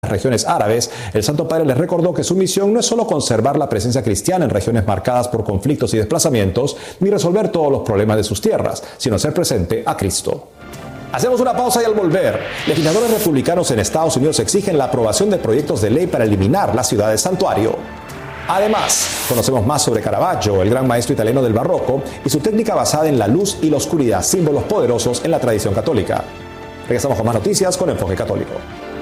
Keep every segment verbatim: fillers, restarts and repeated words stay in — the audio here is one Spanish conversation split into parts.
regiones árabes, el Santo Padre les recordó que su misión no es solo conservar la presencia cristiana en regiones marcadas por conflictos y desplazamientos, ni resolver todos los problemas de sus tierras, sino hacer presente a Cristo. Hacemos una pausa y al volver, legisladores republicanos en Estados Unidos exigen la aprobación de proyectos de ley para eliminar la ciudad de santuario. Además, conocemos más sobre Caravaggio, el gran maestro italiano del barroco, y su técnica basada en la luz y la oscuridad, símbolos poderosos en la tradición católica. Regresamos con más noticias con Enfoque Católico.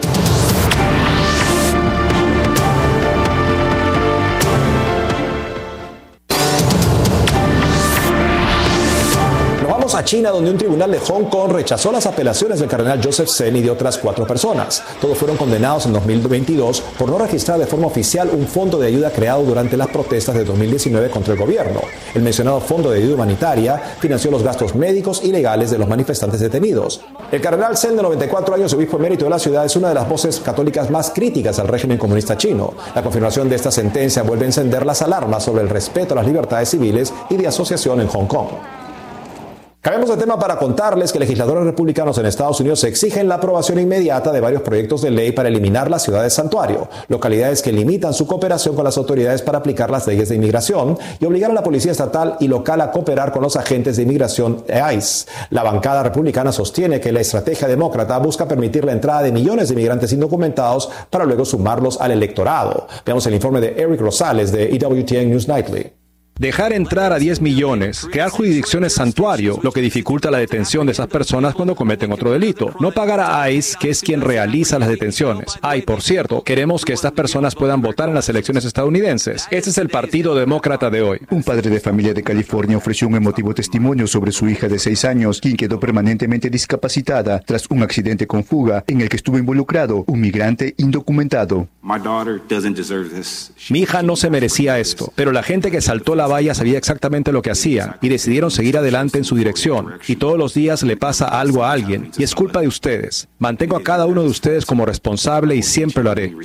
A China, donde un tribunal de Hong Kong rechazó las apelaciones del cardenal Joseph Zen y de otras cuatro personas. Todos fueron condenados en dos mil veintidós por no registrar de forma oficial un fondo de ayuda creado durante las protestas de dos mil diecinueve contra el gobierno. El mencionado fondo de ayuda humanitaria financió los gastos médicos y legales de los manifestantes detenidos. El cardenal Zen, de noventa y cuatro años, obispo emérito de la ciudad, es una de las voces católicas más críticas al régimen comunista chino. La confirmación de esta sentencia vuelve a encender las alarmas sobre el respeto a las libertades civiles y de asociación en Hong Kong. Cambiamos de tema para contarles que legisladores republicanos en Estados Unidos exigen la aprobación inmediata de varios proyectos de ley para eliminar la ciudad de santuario, localidades que limitan su cooperación con las autoridades para aplicar las leyes de inmigración y obligar a la policía estatal y local a cooperar con los agentes de inmigración I C E. La bancada republicana sostiene que la estrategia demócrata busca permitir la entrada de millones de inmigrantes indocumentados para luego sumarlos al electorado. Veamos el informe de Eric Rosales de E W T N News Nightly. Dejar entrar a diez millones, crear jurisdicciones santuario, lo que dificulta la detención de esas personas cuando cometen otro delito. No pagar a I C E, que es quien realiza las detenciones. Ay, por cierto, queremos que estas personas puedan votar en las elecciones estadounidenses. Este es el Partido Demócrata de hoy. Un padre de familia de California ofreció un emotivo testimonio sobre su hija de seis años, quien quedó permanentemente discapacitada tras un accidente con fuga en el que estuvo involucrado un migrante indocumentado. Mi hija no se merecía esto, pero la gente que saltó la valla sabía exactamente lo que hacían y decidieron seguir adelante en su dirección. Y todos los días le pasa algo a alguien y es culpa de ustedes. Mantengo a cada uno de ustedes como responsable y siempre lo haré.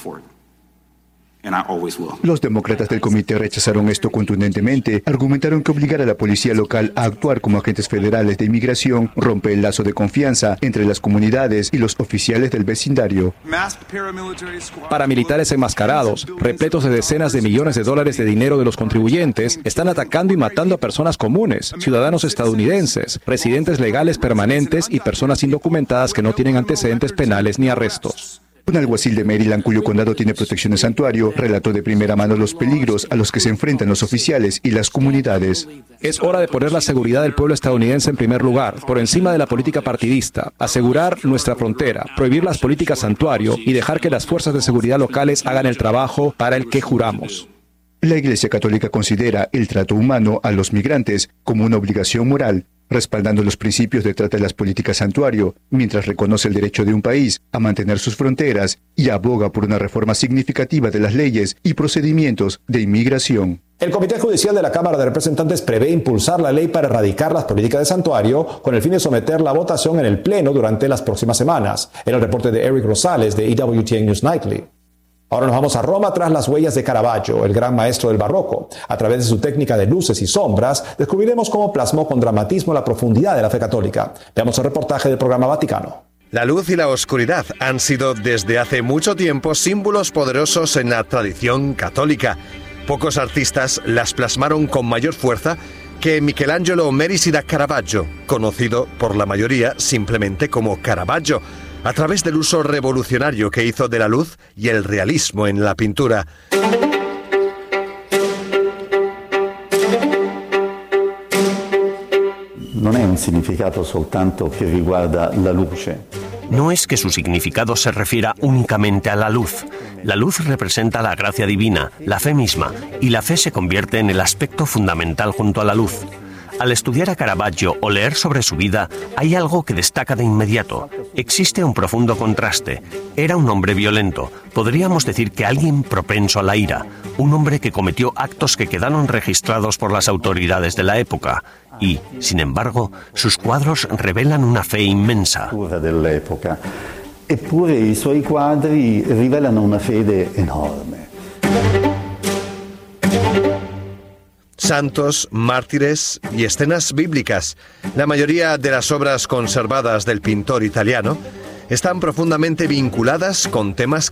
Los demócratas del comité rechazaron esto contundentemente. Argumentaron que obligar a la policía local a actuar como agentes federales de inmigración rompe el lazo de confianza entre las comunidades y los oficiales del vecindario. Paramilitares enmascarados, repletos de decenas de millones de dólares de dinero de los contribuyentes, están atacando y matando a personas comunes, ciudadanos estadounidenses, residentes legales permanentes y personas indocumentadas que no tienen antecedentes penales ni arrestos. Un alguacil de Maryland, cuyo condado tiene protección de santuario, relató de primera mano los peligros a los que se enfrentan los oficiales y las comunidades. Es hora de poner la seguridad del pueblo estadounidense en primer lugar, por encima de la política partidista, asegurar nuestra frontera, prohibir las políticas santuario y dejar que las fuerzas de seguridad locales hagan el trabajo para el que juramos. La Iglesia Católica considera el trato humano a los migrantes como una obligación moral, respaldando los principios detrás de las políticas santuario, mientras reconoce el derecho de un país a mantener sus fronteras y aboga por una reforma significativa de las leyes y procedimientos de inmigración. El Comité Judicial de la Cámara de Representantes prevé impulsar la ley para erradicar las políticas de santuario con el fin de someter la votación en el Pleno durante las próximas semanas. Era el reporte de Eric Rosales de E W T N News Nightly. Ahora nos vamos a Roma tras las huellas de Caravaggio, el gran maestro del barroco. A través de su técnica de luces y sombras, descubriremos cómo plasmó con dramatismo la profundidad de la fe católica. Veamos el reportaje del programa Vaticano. La luz y la oscuridad han sido desde hace mucho tiempo símbolos poderosos en la tradición católica. Pocos artistas las plasmaron con mayor fuerza que Michelangelo Merisi da Caravaggio, conocido por la mayoría simplemente como Caravaggio, a través del uso revolucionario que hizo de la luz y el realismo en la pintura. Non è un significato soltanto che riguarda la luce. No es que su significado se refiera únicamente a la luz. La luz representa la gracia divina, la fe misma, y la fe se convierte en el aspecto fundamental junto a la luz. Al estudiar a Caravaggio o leer sobre su vida, hay algo que destaca de inmediato. Existe un profundo contraste. Era un hombre violento, podríamos decir que alguien propenso a la ira, un hombre que cometió actos que quedaron registrados por las autoridades de la época. Y, sin embargo, sus cuadros revelan una fe inmensa. Eppure i suoi quadri rivelano una fede enorme. Santos, mártires y escenas bíblicas. La mayoría de las obras conservadas del pintor italiano están profundamente vinculadas con temas